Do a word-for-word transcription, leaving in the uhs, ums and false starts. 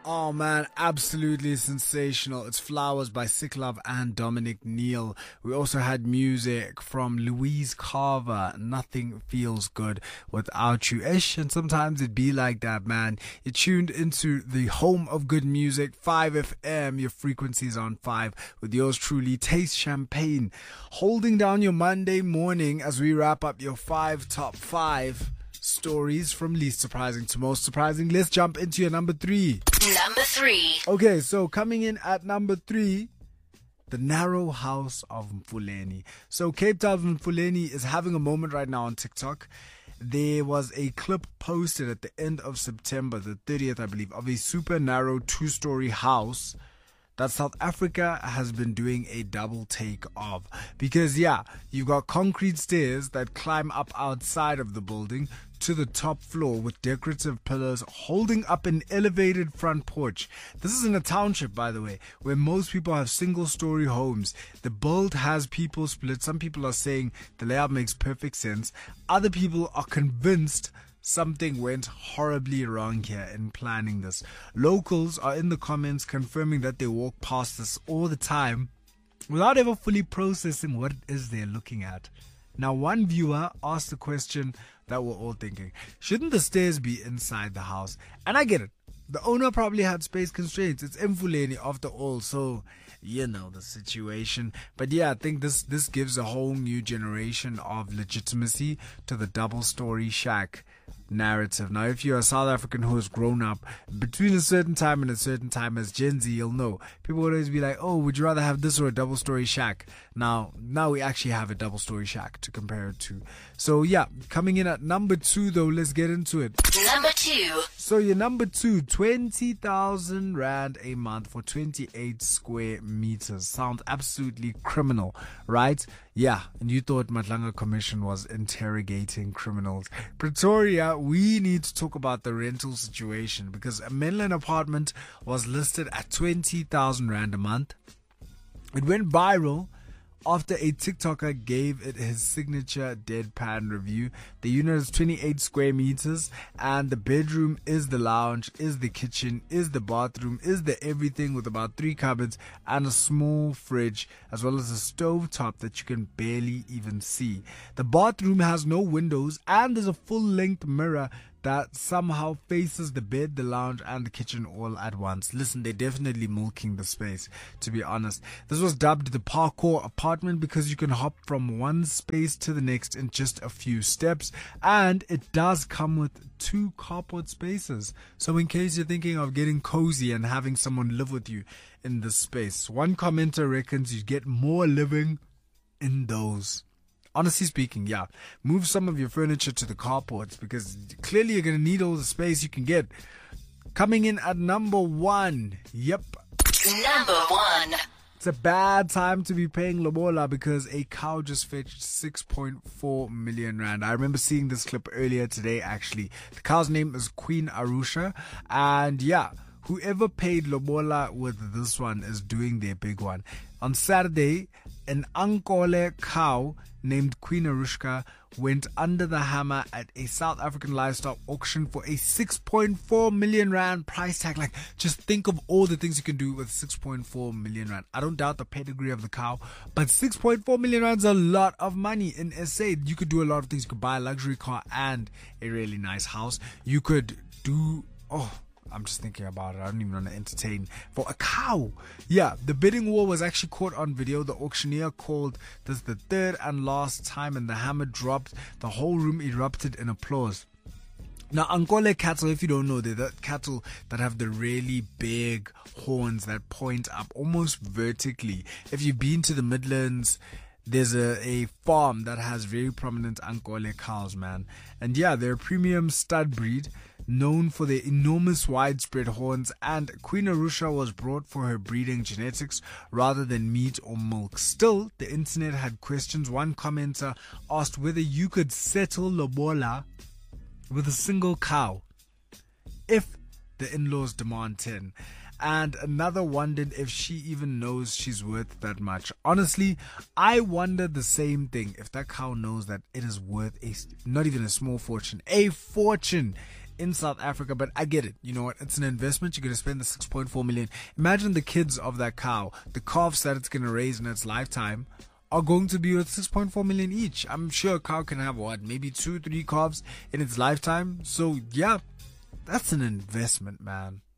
Oh man, absolutely sensational. It's Flowers by Sick Love and Dominic Neal. We also had music from Louise Carver, Nothing Feels Good Without You. Ish, and sometimes it be like that, man. You're tuned into the home of good music, five F M. Your frequency's on five with yours truly, Taste Champagne. Holding down your Monday morning as we wrap up your five top five stories from least surprising to most surprising. Let's jump into your number three. Number three. Okay, so coming in at number three, the Narrow House of Mfuleni. So Cape Town Mfuleni is having a moment right now on TikTok. There was a clip posted at the end of September, the thirtieth, I believe, of a super narrow two-story house that South Africa has been doing a double take of. Because, yeah, you've got concrete stairs that climb up outside of the building to the top floor with decorative pillars holding up an elevated front porch. This is in a township, by the way, where most people have single-story homes. The build has people split. Some people are saying the layout makes perfect sense. Other people are convinced something went horribly wrong here in planning this. Locals are in the comments confirming that they walk past this all the time without ever fully processing what it is they're looking at. Now, one viewer asked the question that we're all thinking: shouldn't the stairs be inside the house? And I get it. The owner probably had space constraints. It's Mfuleni after all, so you know the situation. But yeah, I think this this gives a whole new generation of legitimacy to the double-story shack narrative. Now, if you're a South African who has grown up between a certain time and a certain time as Gen Z, you'll know. People would always be like, oh, would you rather have this or a double-story shack? Now, now we actually have a double-story shack to compare it to. So yeah, coming in at number two though, let's get into it. Number two. So your number two, twenty thousand rand a month for twenty-eight square meters. Sounds absolutely criminal, right? Yeah, and you thought Madlanga Commission was interrogating criminals. Pretoria, we need to talk about the rental situation because a mainland apartment was listed at twenty thousand rand a month. It went viral after a TikToker gave it his signature deadpan review. The unit is twenty-eight square meters and the bedroom is the lounge, is the kitchen, is the bathroom, is the everything with about three cupboards and a small fridge as well as a stove top that you can barely even see. The bathroom has no windows and there's a full-length mirror that somehow faces the bed, the lounge, and the kitchen all at once. Listen, they're definitely milking the space, to be honest. This was dubbed the parkour apartment because you can hop from one space to the next in just a few steps, and it does come with two carport spaces. So in case you're thinking of getting cozy and having someone live with you in this space, one commenter reckons you get more living in those. Honestly speaking, yeah, move some of your furniture to the carports because clearly you're going to need all the space you can get. Coming in at number one, yep. Number one. It's a bad time to be paying lobola because a cow just fetched six point four million rand. I remember seeing this clip earlier today, actually. The cow's name is Queen Arusha, and yeah, whoever paid lobola with this one is doing their big one. On Saturday, an Ankole cow named Queen Arushka went under the hammer at a South African livestock auction for a six point four million rand price tag. Like, just think of all the things you can do with six point four million rand. I don't doubt the pedigree of the cow, but six point four million rand is a lot of money. In S A, you could do a lot of things. You could buy a luxury car and a really nice house. You could do, oh, I'm just thinking about it. I don't even want to entertain for a cow. Yeah, the bidding war was actually caught on video. The auctioneer called this the third and last time, and the hammer dropped. The whole room erupted in applause. Now, Ankole cattle, if you don't know, they're the cattle that have the really big horns that point up almost vertically. If you've been to the Midlands, there's a, a farm that has very prominent Ankole cows, man. And yeah, they're a premium stud breed, known for their enormous widespread horns, and Queen Arusha was brought for her breeding genetics rather than meat or milk. Still, the internet had questions. One commenter asked whether you could settle lobola with a single cow if the in-laws demand ten. And another wondered if she even knows she's worth that much. Honestly, I wonder the same thing. If that cow knows that it is worth a, not even a small fortune, a fortune. in South Africa, but I get it. You know what? It's an investment. You're going to spend the six point four million. Imagine the kids of that cow, the calves that it's going to raise in its lifetime are going to be worth six point four million each. I'm sure a cow can have what, maybe two, three calves in its lifetime. So yeah, that's an investment, man.